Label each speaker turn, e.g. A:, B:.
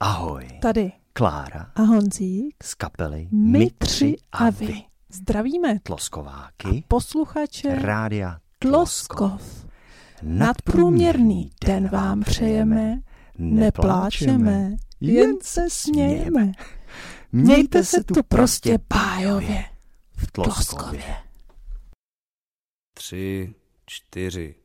A: Ahoj.
B: Tady
A: Klára
B: a Honzík
A: z kapely
B: My tři a vy. Zdravíme
A: Tloskováky
B: posluchače
A: Rádia
B: Tloskov. Nadprůměrný den vám přejeme, nepláčeme, jen se smějeme. Mějte se tu prostě bájově v Tloskově.
C: 3, 4